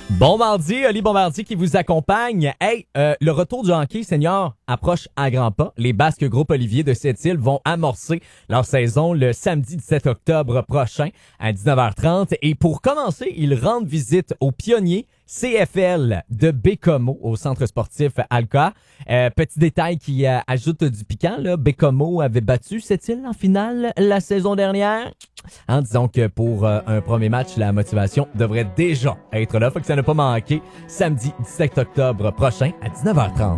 Bon mardi, Oli Bombardier qui vous accompagne. Hey, le retour du hockey senior approche à grands pas. Les Basques Groupe Olivier de Sept-Îles vont amorcer leur saison le samedi 17 octobre prochain à 19h30. Et pour commencer, ils rendent visite aux pionniers CFL de Bécomo au centre sportif Alca. Petit détail qui ajoute du piquant, là, Bécomo avait battu Sept-Îles en finale la saison dernière. Disons que pour un premier match, la motivation devrait déjà être là. Faut que ça ne pas manquer samedi 17 octobre prochain à 19h30.